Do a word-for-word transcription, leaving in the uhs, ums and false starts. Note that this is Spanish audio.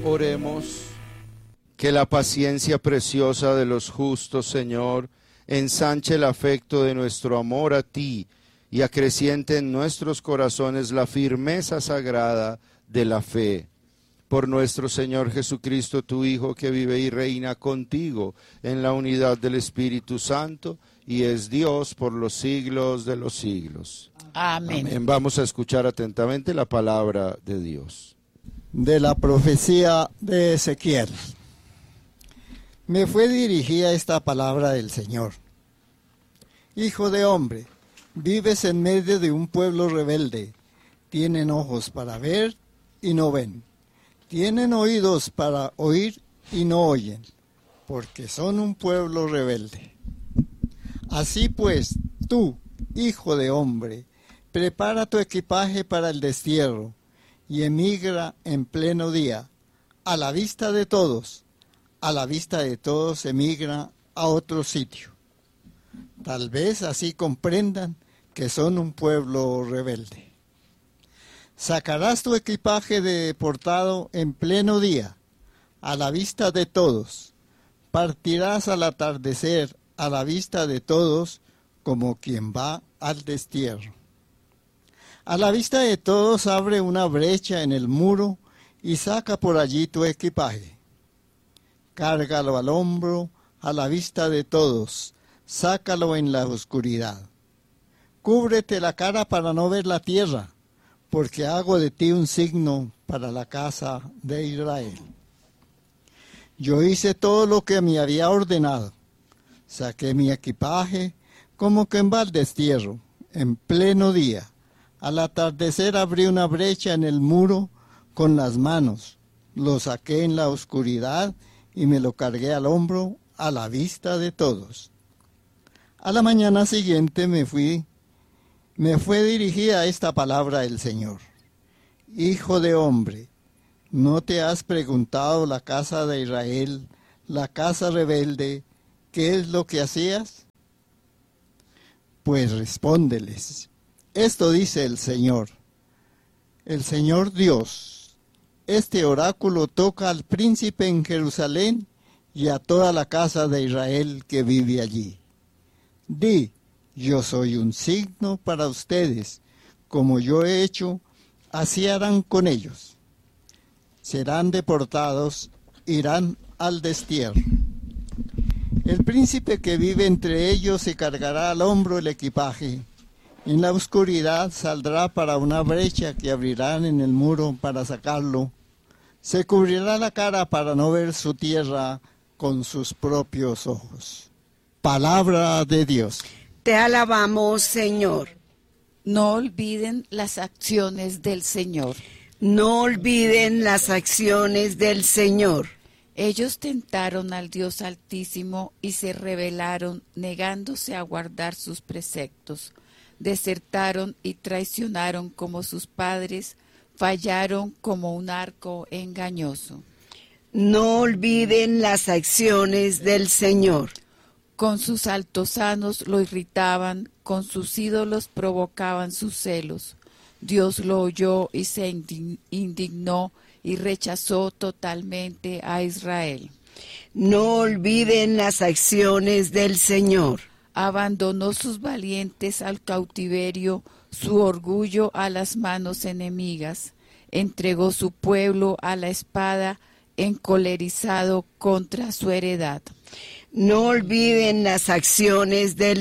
Oremos. Que la paciencia preciosa de los justos, Señor, ensanche el afecto de nuestro amor a ti y acreciente en nuestros corazones la firmeza sagrada de la fe. Por nuestro Señor Jesucristo, tu Hijo, que vive y reina contigo en la unidad del Espíritu Santo y es Dios por los siglos de los siglos. Amén. Amén. Vamos a escuchar atentamente la palabra de Dios. De la profecía de Ezequiel. Me fue dirigida esta palabra del Señor. Hijo de hombre, vives en medio de un pueblo rebelde. Tienen ojos para ver y no ven. Tienen oídos para oír y no oyen, porque son un pueblo rebelde. Así pues, tú, hijo de hombre, prepara tu equipaje para el destierro y emigra en pleno día, a la vista de todos. A la vista de todos emigra a otro sitio. Tal vez así comprendan que son un pueblo rebelde. Sacarás tu equipaje de deportado en pleno día, a la vista de todos. Partirás al atardecer, a la vista de todos, como quien va al destierro. A la vista de todos abre una brecha en el muro y saca por allí tu equipaje. Cárgalo al hombro, a la vista de todos, sácalo en la oscuridad. Cúbrete la cara para no ver la tierra, porque hago de ti un signo para la casa de Israel. Yo hice todo lo que me había ordenado. Saqué mi equipaje como que va al destierro, en pleno día. Al atardecer abrí una brecha en el muro con las manos. Lo saqué en la oscuridad y me lo cargué al hombro a la vista de todos. A la mañana siguiente me fui, me fue dirigida esta palabra del Señor. Hijo de hombre, ¿no te has preguntado la casa de Israel, la casa rebelde, qué es lo que hacías? Pues respóndeles, esto dice el Señor, el Señor Dios. Este oráculo toca al príncipe en Jerusalén y a toda la casa de Israel que vive allí. Di, yo soy un signo para ustedes, como yo he hecho, así harán con ellos. Serán deportados, irán al destierro. El príncipe que vive entre ellos se cargará al hombro el equipaje. En la oscuridad saldrá para una brecha que abrirán en el muro para sacarlo. Se cubrirá la cara para no ver su tierra con sus propios ojos. Palabra de Dios. Te alabamos, Señor. No olviden las acciones del Señor. No olviden las acciones del Señor. Ellos tentaron al Dios Altísimo y se rebelaron, negándose a guardar sus preceptos. Desertaron y traicionaron como sus padres, fallaron como un arco engañoso. No olviden las acciones del Señor. Con sus altosanos lo irritaban, con sus ídolos provocaban sus celos. Dios lo oyó y se indignó y rechazó totalmente a Israel. No olviden las acciones del Señor. Abandonó sus valientes al cautiverio, su orgullo a las manos enemigas. Entregó su pueblo a la espada, encolerizado contra su heredad. No olviden las acciones del